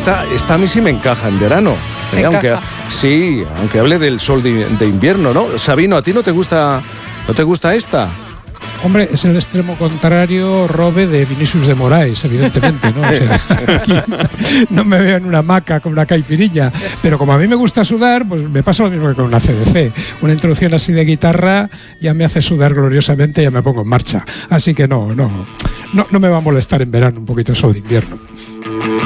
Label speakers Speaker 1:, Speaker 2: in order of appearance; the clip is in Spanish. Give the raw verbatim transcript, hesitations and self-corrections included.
Speaker 1: esta, esta a mí sí me encaja en verano. Eh, aunque, sí, aunque hable del sol de, de invierno, ¿no? Sabino, ¿a ti no te gusta, no te gusta esta?
Speaker 2: Hombre, es el extremo contrario, Robe, de Vinicius de Moraes, evidentemente, ¿no? O sea, aquí no me veo en una hamaca con una caipiriña, pero como a mí me gusta sudar, pues me pasa lo mismo que con una C D C. Una introducción así de guitarra ya me hace sudar gloriosamente y ya me pongo en marcha. Así que no, no, no, no me va a molestar en verano un poquito el sol de invierno.